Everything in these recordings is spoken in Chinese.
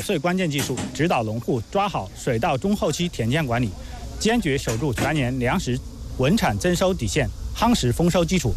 穗关键技术，指导农户抓好水稻中后期田间管理，坚决守住全年粮食稳产增收底线，夯实丰收基础。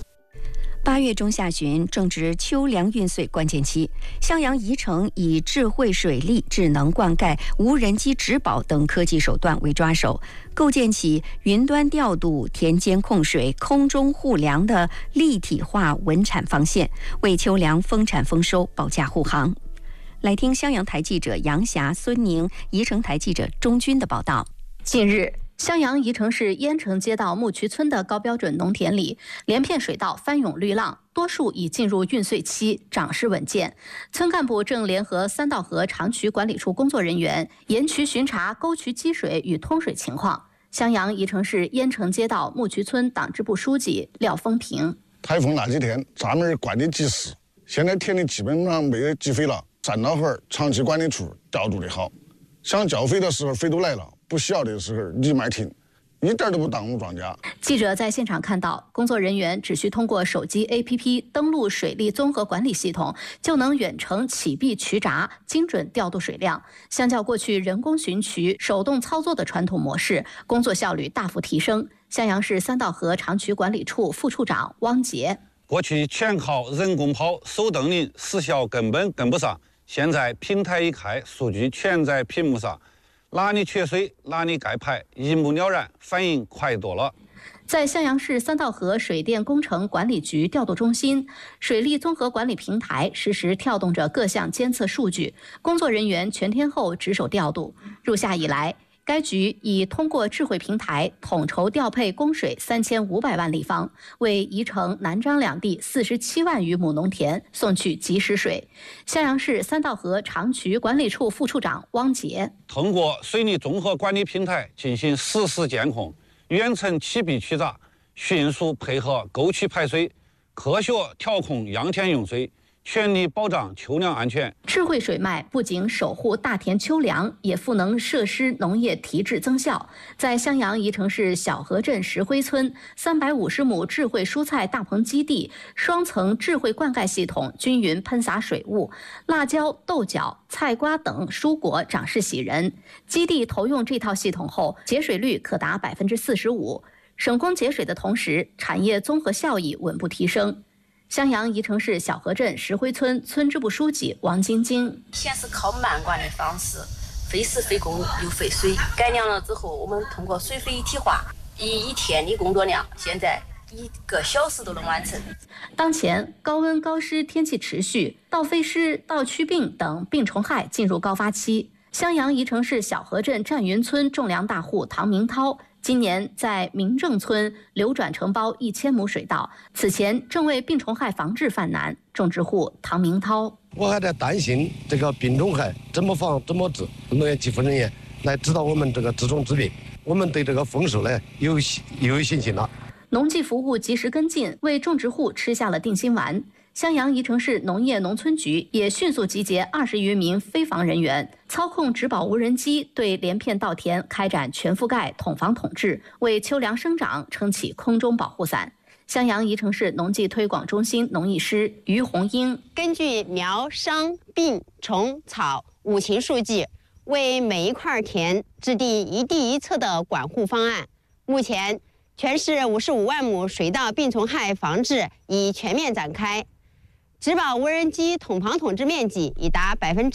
8月中下旬正值秋粮运穗关键期，襄阳宜城以智慧水利、智能灌溉、无人机植保等科技手段为抓手，构建起云端调度、田间控水、空中护粮的立体化稳产防线，为秋粮丰产丰收保驾护航。来听襄阳台记者杨霞、孙宁、宜城台记者钟军的报道。 近日，襄阳宜城市燕城街道木渠村的高标准农田里，连片水稻翻涌绿浪，多数已进入运穗期，长势稳健。村干部正联合三道河长渠管理处工作人员沿渠巡查沟渠积水与通水情况。襄阳宜城市燕城街道木渠村党支部书记廖丰平： 台风那几天，咱们管理及时，现在田里基本上没有积肥了。三道河长期管理处调度的好，想浇肥的时候肥都来了，不需要的时候立马停，一点都不耽误庄稼。 记者在现场看到，工作人员只需通过手机 APP 登录水利综合管理系统，就能远程启闭渠闸，精准调度水量。相较过去人工巡渠、手动操作的传统模式，工作效率大幅提升。襄阳市三道河长渠管理处副处长汪杰： 过去全靠人工跑、手登临，时效根本跟不上。现在平台一开，数据全在屏幕上，哪里缺水哪里盖排，一目了然，反应快多了。 在襄阳市三道河水电工程管理局调度中心，水利综合管理平台实时跳动着各项监测数据，工作人员全天候值守调度。入夏以来，该局已通过智慧平台统筹调配供水3500万立方，为宜城、南漳两地47万余亩农田送去及时水。襄阳市三道河长渠管理处副处长汪杰： 通过水利综合管理平台进行实时监控，远程启闭渠闸，迅速配合沟渠排水，科学调控秧田用水，全力保障秋粮安全。 智慧水脉不仅守护大田秋粮，也赋能设施农业提质增效。在襄阳宜城市小河镇石灰村350亩智慧蔬菜大棚基地，双层智慧灌溉系统均匀喷洒水雾，辣椒、豆角、菜瓜等蔬果长势喜人。基地投用这套系统后，节水率可达45%，省工节水的同时，产业综合效益稳步提升。襄阳宜城市小河镇石灰村村支部书记王晶晶： 先是靠慢灌的方式，费时费工又费水，改良了之后，我们通过水肥一体化，一天的工作量现在1个小时都能完成。 当前高温高湿天气持续，稻飞虱、稻曲病等病虫害进入高发期。襄阳宜城市小河镇占云村种粮大户唐明涛今年在明正村流转承包1000亩水稻，此前正为病虫害防治犯难。种植户唐明涛： 我还在担心这个病虫害怎么防怎么治，农业技术人员来指导我们这个治虫治病，我们对这个丰收呢有信心了。 农技服务及时跟进，为种植户吃下了定心丸。襄阳宜城市农业农村局也迅速集结20余名非防人员，操控植保无人机对连片稻田开展全覆盖、统防统治，为秋粮生长撑起空中保护伞。襄阳宜城市农技推广中心农艺师于红英： 根据苗、伤、病、虫、草5禽数据，为每一块田制定一地一策的管护方案。目前，全市55万亩水稻病虫害防治已全面展开。植保无人机统防统治面积已达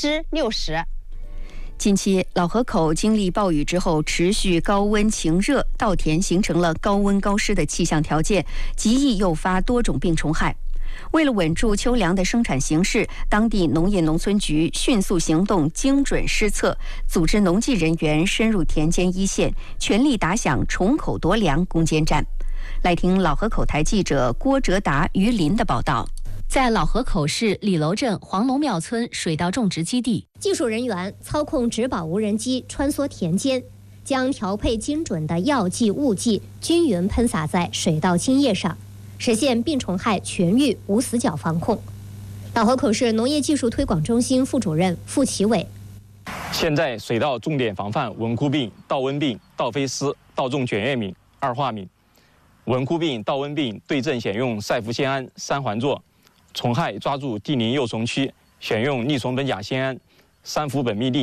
60%。 近期老河口经历暴雨之后，持续高温晴热，稻田形成了高温高湿的气象条件，极易诱发多种病虫害。为了稳住秋粮的生产形势，当地农业农村局迅速行动，精准施策，组织农技人员深入田间一线，全力打响虫口夺粮攻坚战。来听老河口台记者郭哲达、于林的报道。 在老河口市李楼镇黄龙庙村水稻种植基地， 技术人员操控植保无人机穿梭田间，将调配精准的药剂、物剂均匀喷洒在水稻茎叶上，实现病虫害全域无死角防控。老河口市农业技术推广中心副主任付其伟： 现在水稻重点防范蚊枯病、稻瘟病、稻飞虱、稻种卷叶敏、二化敏。蚊枯病、稻瘟病对症选用赛氟酰胺3环唑。虫害抓住地鳞幼虫区，选用利虫苯甲酰胺、3氟苯蜜利。